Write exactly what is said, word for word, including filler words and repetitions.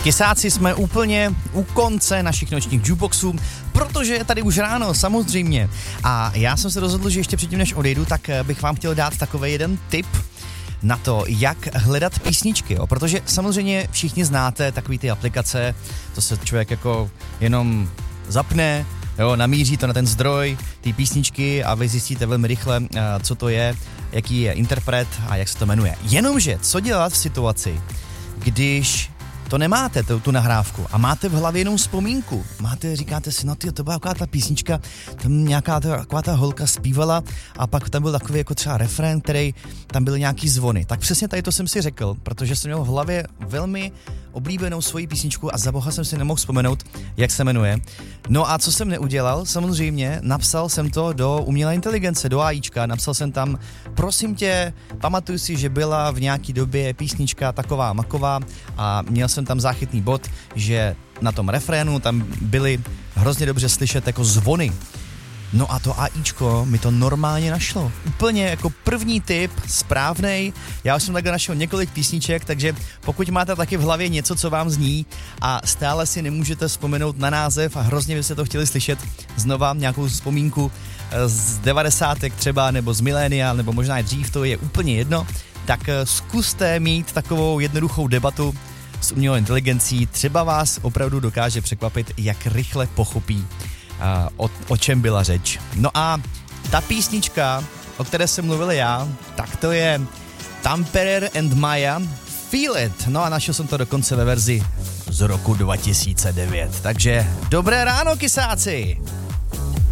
Kysáci, jsme úplně u konce našich nočních jukeboxů, protože je tady už ráno, samozřejmě. A já jsem se rozhodl, že ještě předtím, než odejdu, tak bych vám chtěl dát takový jeden tip na to, jak hledat písničky, jo? Protože samozřejmě všichni znáte takový ty aplikace, to se člověk jako jenom zapne, jo, namíří to na ten zdroj, ty písničky a vy zjistíte velmi rychle, co to je, jaký je interpret a jak se to jmenuje. Jenomže, co dělat v situaci, když to nemáte, tu, tu nahrávku, a máte v hlavě jenom vzpomínku. Máte, říkáte si, no tyjo, to byla taková ta písnička, tam nějaká ta, taková ta holka zpívala a pak tam byl takový jako třeba refrén, který tam byly nějaký zvony. Tak přesně tady to jsem si řekl, protože jsem měl v hlavě velmi oblíbenou svoji písničku a za boha jsem si nemohl vzpomenout, jak se jmenuje. No a co jsem neudělal? Samozřejmě napsal jsem to do umělé inteligence, do AIčka, napsal jsem tam, prosím tě, pamatuju si, že byla v nějaký době písnička taková maková a měl jsem tam záchytný bod, že na tom refrénu tam byly hrozně dobře slyšet jako zvony. No a to AIčko mi to normálně našlo. Úplně jako první tip, správnej. Já už jsem takhle našel několik písniček, takže pokud máte taky v hlavě něco, co vám zní a stále si nemůžete vzpomenout na název a hrozně byste to chtěli slyšet znova, nějakou vzpomínku z devadesátek třeba, nebo z milénia, nebo možná i dřív, to je úplně jedno, tak zkuste mít takovou jednoduchou debatu s umělou inteligencí. Třeba vás opravdu dokáže překvapit, jak rychle pochopí, O, o čem byla řeč. No a ta písnička, o které jsem mluvil já, tak to je Tamperer and Maya Feel It. No a našel jsem to dokonce ve verzi z roku dva tisíce devět. Takže dobré ráno, kysáci!